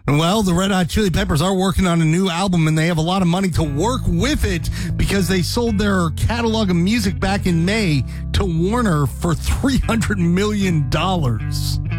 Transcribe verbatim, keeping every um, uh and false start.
Well, the Red Hot Chili Peppers are working on a new album, and they have a lot of money to work with it because they sold their catalog of music back in May to Warner for three hundred million dollars.